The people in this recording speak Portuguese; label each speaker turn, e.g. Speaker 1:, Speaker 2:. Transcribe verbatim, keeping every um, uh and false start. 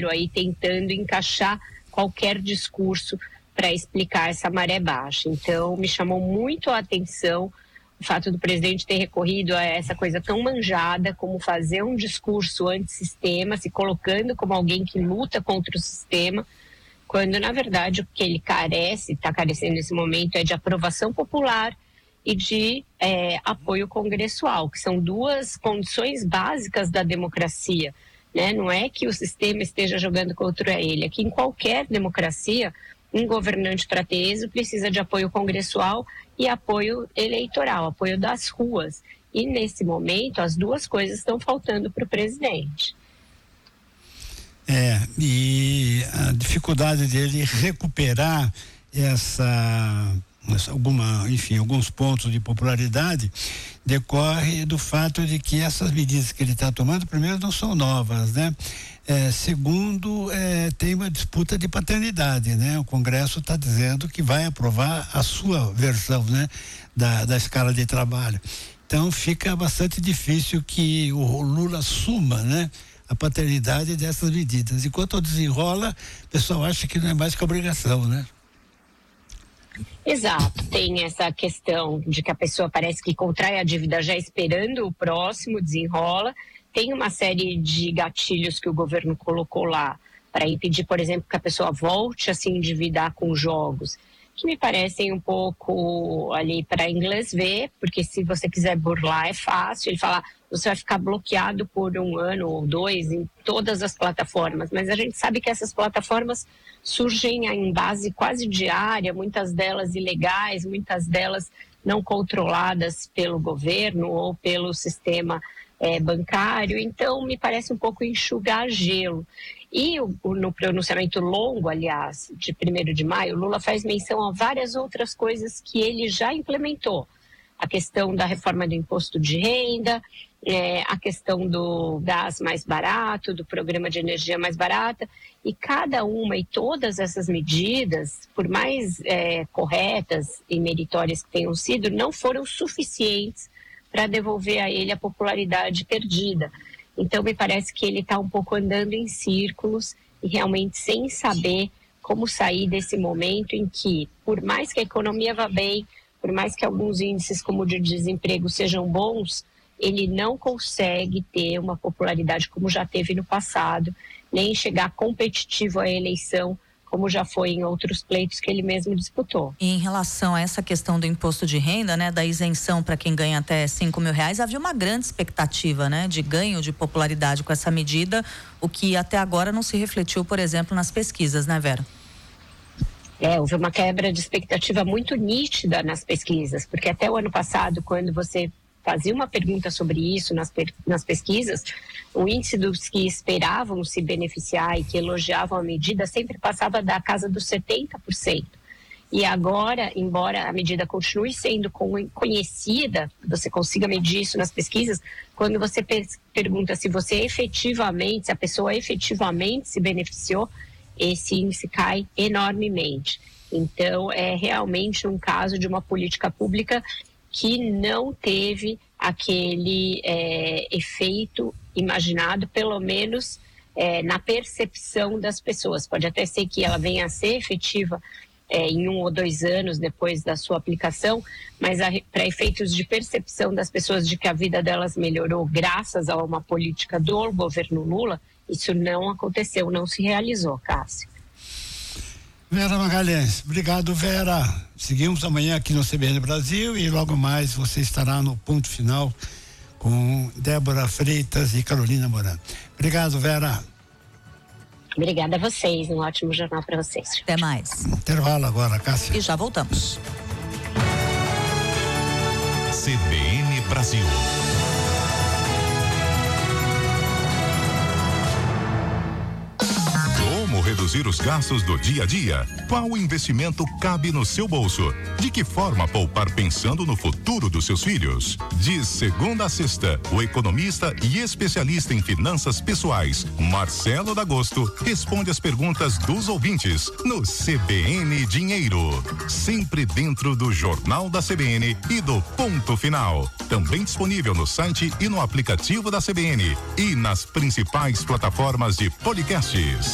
Speaker 1: inteiro aí tentando encaixar qualquer discurso para explicar essa maré baixa. Então, me chamou muito a atenção o fato do presidente ter recorrido a essa coisa tão manjada como fazer um discurso antissistema, se colocando como alguém que luta contra o sistema, quando, na verdade, o que ele carece, está carecendo nesse momento, é de aprovação popular e de é, apoio congressual, que são duas condições básicas da democracia, né? Não é que o sistema esteja jogando contra ele, é que em qualquer democracia, um governante para ter êxito precisa de apoio congressual e apoio eleitoral, apoio das ruas. E nesse momento as duas coisas estão faltando para o presidente.
Speaker 2: É, e a dificuldade dele recuperar essa, essa alguma, enfim, alguns pontos de popularidade decorre do fato de que essas medidas que ele está tomando, primeiro, não são novas, né? É, segundo, é, tem uma disputa de paternidade, né? O Congresso está dizendo que vai aprovar a sua versão, né? Da, da escala de trabalho. Então fica bastante difícil que o Lula assuma, né? A paternidade dessas medidas. Enquanto desenrola, o pessoal acha que não é mais que obrigação, né?
Speaker 1: Exato, tem essa questão de que a pessoa parece que contrai a dívida já esperando o próximo, desenrola. Tem uma série de gatilhos que o governo colocou lá para impedir, por exemplo, que a pessoa volte a se endividar com jogos, que me parecem um pouco ali para inglês ver, porque se você quiser burlar é fácil. Ele fala, você vai ficar bloqueado por um ano ou dois em todas as plataformas, mas a gente sabe que essas plataformas surgem em base quase diária, muitas delas ilegais, muitas delas não controladas pelo governo ou pelo sistema é, bancário, então me parece um pouco enxugar gelo. E o, o, no pronunciamento longo, aliás, de primeiro de maio, Lula faz menção a várias outras coisas que ele já implementou. A questão da reforma do imposto de renda, é, a questão do gás mais barato, do programa de energia mais barata, e cada uma e todas essas medidas, por mais é, corretas e meritórias que tenham sido, não foram suficientes para devolver a ele a popularidade perdida. Então, me parece que ele está um pouco andando em círculos e realmente sem saber como sair desse momento em que, por mais que a economia vá bem, por mais que alguns índices como o de desemprego sejam bons, ele não consegue ter uma popularidade como já teve no passado, nem chegar competitivo à eleição, como já foi em outros pleitos que ele mesmo disputou.
Speaker 3: E em relação a essa questão do imposto de renda, né, da isenção para quem ganha até cinco mil reais, havia uma grande expectativa, né, de ganho de popularidade com essa medida, o que até agora não se refletiu, por exemplo, nas pesquisas, né, Vera?
Speaker 1: É, houve uma quebra de expectativa muito nítida nas pesquisas, porque até o ano passado, quando você fazia uma pergunta sobre isso nas, nas pesquisas, o índice dos que esperavam se beneficiar e que elogiavam a medida sempre passava da casa dos setenta por cento. E agora, embora a medida continue sendo conhecida, você consiga medir isso nas pesquisas, quando você pergunta se você efetivamente, se a pessoa efetivamente se beneficiou, esse índice cai enormemente. Então, é realmente um caso de uma política pública que não teve aquele é, efeito imaginado, pelo menos é, na percepção das pessoas. Pode até ser que ela venha a ser efetiva é, em um ou dois anos depois da sua aplicação, mas para efeitos de percepção das pessoas de que a vida delas melhorou graças a uma política do governo Lula, isso não aconteceu, não se realizou, Cássio.
Speaker 2: Vera Magalhães, obrigado, Vera. Seguimos amanhã aqui no C B N Brasil e logo mais você estará no Ponto Final com Débora Freitas e Carolina Moran. Obrigado, Vera.
Speaker 1: Obrigada a vocês, um ótimo jornal para vocês.
Speaker 3: Até mais.
Speaker 2: Intervalo agora, Cássia.
Speaker 3: E já voltamos.
Speaker 4: C B N Brasil. Como reduzir os gastos do dia a dia? Qual investimento cabe no seu bolso? De que forma poupar pensando no futuro dos seus filhos? De segunda a sexta, o economista e especialista em finanças pessoais, Marcelo D'Agosto, responde as perguntas dos ouvintes no C B N Dinheiro. Sempre dentro do Jornal da C B N e do Ponto Final. Também disponível no site e no aplicativo da C B N e nas principais plataformas de podcasts.